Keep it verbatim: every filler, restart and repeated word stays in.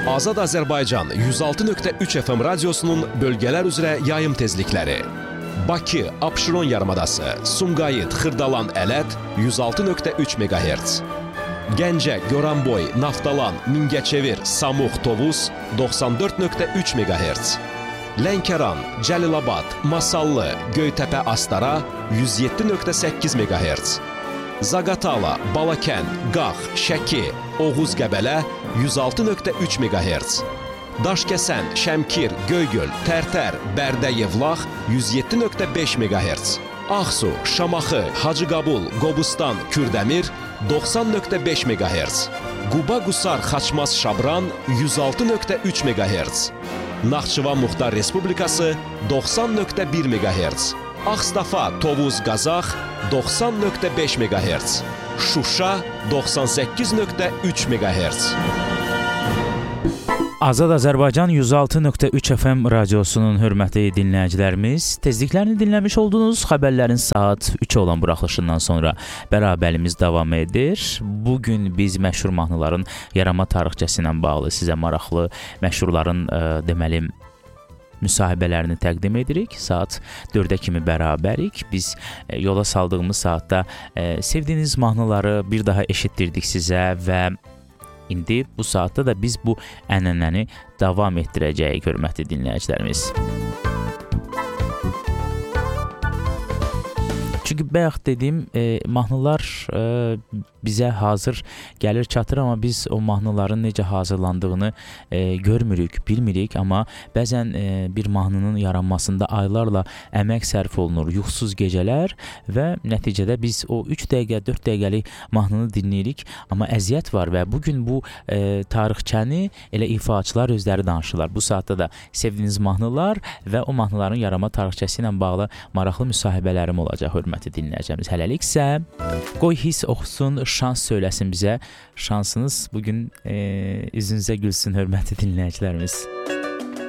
Azad Azərbaycan yüz altı nöqtə üç F M radiosunun bölgələr üzrə yayım tezlikləri. Bakı, Abşeron yarımadası, Sumqayıt, Xırdalan, Ələt yüz altı nöqtə üç meqahertz. Gəncə, Goranboy, Naftalan, Mingəçevir, Samux, Tovuz doxsan dörd nöqtə üç meqahertz. Lənkəran, Cəlilabad, Masallı, Göytəpə, Astara yüz yeddi nöqtə səkkiz meqahertz. Zaqatala, Balakən, Qax, Şəki, Oğuz, Qəbələ yüz altı nöqtə üç meqahertz. Daşkəsən, Şəmkir, Göygöl, Tərtər, Bərdə, Yevlax yüz yeddi nöqtə beş meqahertz. Ağsu, Şamaxı, Hacıqabul, Qobustan, Kürdəmir doxsan nöqtə beş meqahertz. Quba, Qusar, Xaçmaz, Şabran yüz altı nöqtə üç meqahertz. Naxçıvan Muxtar Respublikası doxsan nöqtə bir meqahertz. Ağstafa, Tovuz, Qazax doxsan nöqtə beş meqahertz. Şuşa doxsan səkkiz nöqtə üç meqahertz. Azad Azərbaycan yüz altı nöqtə üç F M radiosunun hörmətli dinləyicilərimiz, tezliklərini dinləmiş oldunuz. Xəbərlərin saat üçə olan buraxılışından sonra bərabərliyimiz davam edir. Bugün biz məşhur mahnıların yaranma tarixçəsi ilə bağlı sizə maraqlı məşhurların ə, deməli müsahibələrini təqdim edirik. Saat dördə kimi bərabərik. Biz e, yola saldığımız saatda e, sevdiyiniz mahnıları bir daha eşitdirdik sizə və indi bu saatda da biz bu ənənəni davam etdirəcəyik, hörmətli dinləyicilərimiz. Çünki bayaq dediyim e, mahnılar e, bizə hazır gəlir, çatır, amma biz o mahnıların necə hazırlandığını e, görmürük, bilmirik, amma bəzən e, bir mahnının yaranmasında aylarla əmək sərf olunur, yuxusuz gecələr və nəticədə biz o üç dəqiqə, dörd dəqiqəlik mahnını dinləyirik, amma əziyyət var və bugün bu e, tarixçəni elə ifaçılar özləri danışırlar. Bu saatda da sevdiyiniz mahnılar və o mahnıların yaranma tarixçəsi ilə bağlı maraqlı müsahibələrim olacaq, hörmətli dinləyəcəyimiz. Hələlik isə qoy hiss oxusun, şans söyləsin bizə. Şansınız bugün e, üzünüzə gülsün, hörmətli dinləyicilərimiz.